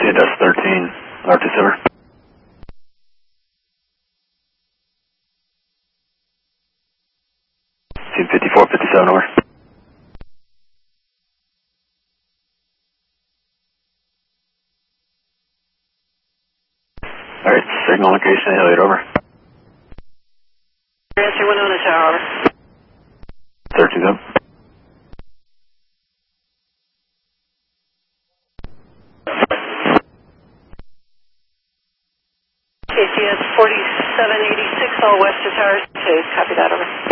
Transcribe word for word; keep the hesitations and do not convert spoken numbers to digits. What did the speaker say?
K D S thirteen, R two seven. Team fifty-four fifty-seven, over. Alright, signal location, Hilliard, over. Answer one on the tower, over. thirteen up. K T S forty-seven eighty-six, all west to tower, copy that, over.